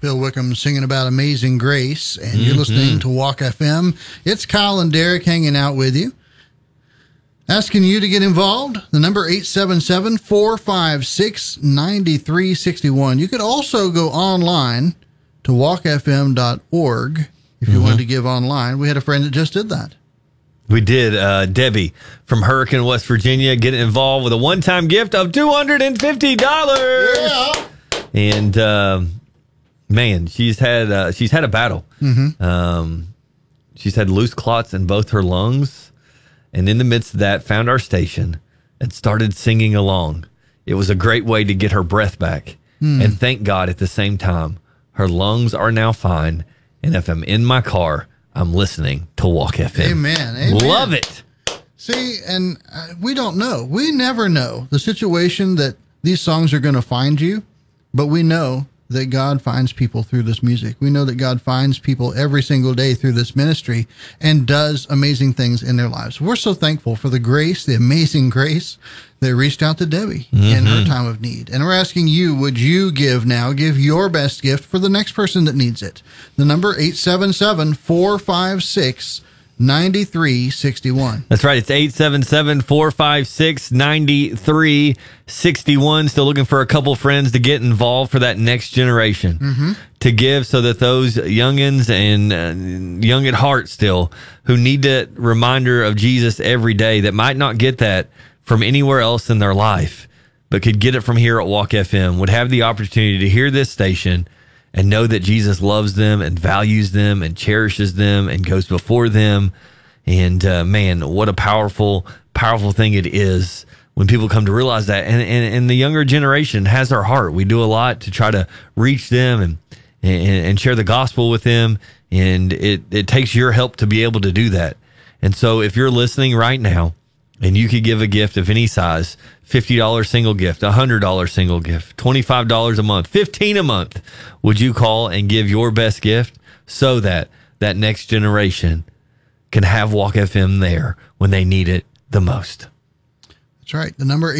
Bill Wickham singing about Amazing Grace, and you're listening to Walk FM. It's Kyle and Derek hanging out with you. Asking you to get involved. The number 877-456-9361. You could also go online to walkfm.org if you wanted to give online. We had a friend that just did that. We did. Debbie from Hurricane, West Virginia, getting involved with a one-time gift of $250. Yeah. And man, she's had a battle. She's had loose clots in both her lungs, and in the midst of that, found our station and started singing along. It was a great way to get her breath back. And thank God at the same time, her lungs are now fine. And if I'm in my car, I'm listening to Walk FM. Amen. Amen. Love it. See, and we don't know. We never know the situation that these songs are going to find you, but we know that God finds people through this music. We know that God finds people every single day through this ministry and does amazing things in their lives. We're so thankful for the grace, the amazing grace that reached out to Debbie in her time of need. And we're asking you, would you give now? Give your best gift for the next person that needs it. The number 877-456-9361. That's right. It's 877-456-9361. Still looking for a couple friends to get involved for that next generation to give, so that those youngins and young at heart still who need that reminder of Jesus every day, that might not get that from anywhere else in their life, but could get it from here at Walk FM, would have the opportunity to hear this station and know that Jesus loves them and values them and cherishes them and goes before them. And man, what a powerful, powerful thing it is when people come to realize that. And the younger generation has our heart. We do a lot to try to reach them and share the gospel with them. And it takes your help to be able to do that. And so if you're listening right now, and you could give a gift of any size, $50 single gift, $100 single gift, $25 a month, $15 a month, would you call and give your best gift so that that next generation can have Walk FM there when they need it the most? That's right. The number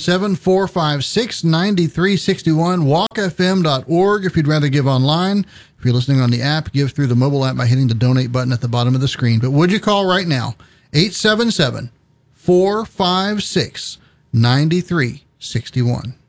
877-456-9361, walkfm.org if you'd rather give online. If you're listening on the app, give through the mobile app by hitting the donate button at the bottom of the screen. But would you call right now? 877-456-9361.